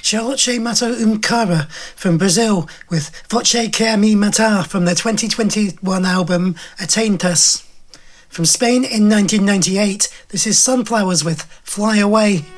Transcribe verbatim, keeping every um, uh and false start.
Charlotte Mato Um Cara from Brazil with Voce Que Me Matar from their twenty twenty-one album Atentas. From Spain in nineteen ninety-eight, this is Sunflowers with Fly Away.